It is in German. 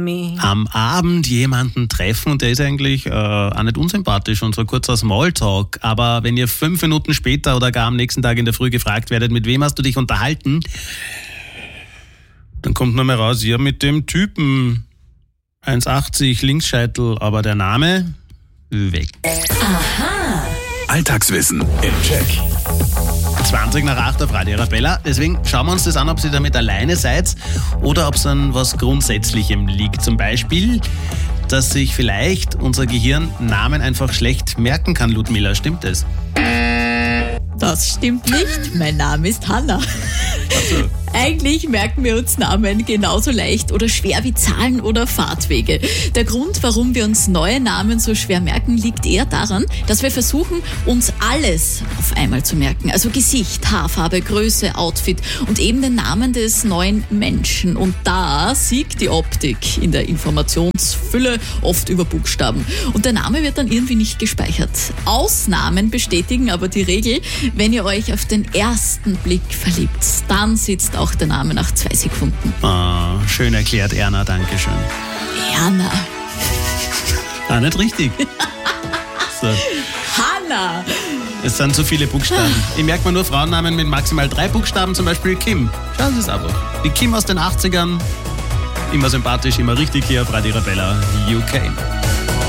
Am Abend jemanden treffen und der ist eigentlich auch nicht unsympathisch und so kurzer Smalltalk. Aber wenn ihr 5 Minuten später oder gar am nächsten Tag in der Früh gefragt werdet, mit wem hast du dich unterhalten, dann kommt noch mal raus, ja, mit dem Typen 1,80 Linksscheitel, aber der Name weg. Aha. Alltagswissen im Check. 20 nach 8 auf Radio Arabella. Deswegen schauen wir uns das an, ob ihr damit alleine seid oder ob es an was Grundsätzlichem liegt. Zum Beispiel, dass sich vielleicht unser Gehirn Namen einfach schlecht merken kann, Ludmilla. Stimmt das? Das stimmt nicht. Mein Name ist Hanna. Also. Eigentlich merken wir uns Namen genauso leicht oder schwer wie Zahlen oder Fahrtwege. Der Grund, warum wir uns neue Namen so schwer merken, liegt eher daran, dass wir versuchen, uns alles auf einmal zu merken. Also Gesicht, Haarfarbe, Größe, Outfit und eben den Namen des neuen Menschen. Und da siegt die Optik in der Informationsfülle oft über Buchstaben. Und der Name wird dann irgendwie nicht gespeichert. Ausnahmen bestätigen aber die Regel. Wenn ihr euch auf den ersten Blick verliebt, dann sitzt auch der Name nach 2 Sekunden. Ah, schön erklärt, Erna, dankeschön. Erna. Ah, nicht richtig. So. Hanna. Es sind zu viele Buchstaben. Ich merke mir nur Frauennamen mit maximal 3 Buchstaben, zum Beispiel Kim. Schauen Sie es einfach. Die Kim aus den 80ern. Immer sympathisch, immer richtig hier auf Radio Arabella UK.